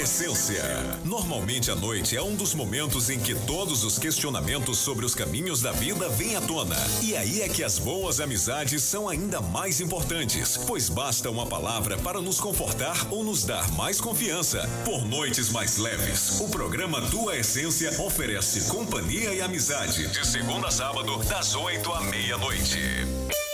Essência. Normalmente a noite é um dos momentos em que todos os questionamentos sobre os caminhos da vida vêm à tona. E aí é que as boas amizades são ainda mais importantes, pois basta uma palavra para nos confortar ou nos dar mais confiança. Por noites mais leves, o programa Tua Essência oferece companhia e amizade de segunda a sábado, das 8 à meia-noite.